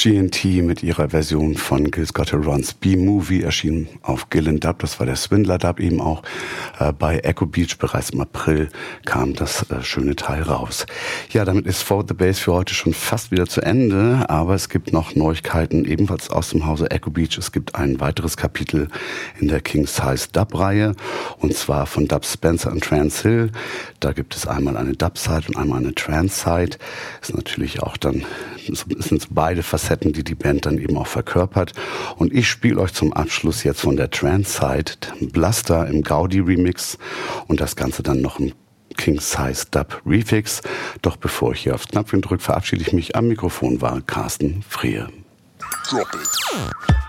G&T mit ihrer Version von Gil Scott-Herons B-Movie erschien auf Gil & Dub, das war der Swindler-Dub eben auch. Bei Echo Beach bereits im April kam das schöne Teil raus. Ja, damit ist Forward the Bass für heute schon fast wieder zu Ende, aber es gibt noch Neuigkeiten ebenfalls aus dem Hause Echo Beach. Es gibt ein weiteres Kapitel in der King Size Dub-Reihe und zwar von Dub Spencer und Trance Hill. Da gibt es einmal eine Dub-Side und einmal eine Trance-Side. Ist natürlich auch dann, es sind beide Facetten, die die Band dann eben auch verkörpert. Und ich spiele euch zum Abschluss jetzt von der Trance-Side Blaster im Gaudi-Remix und das Ganze dann noch im King Size Dub Refix. Doch bevor ich hier aufs Knöpfchen drücke, verabschiede ich mich. Am Mikrofon war Carsten Friehe. Drop it.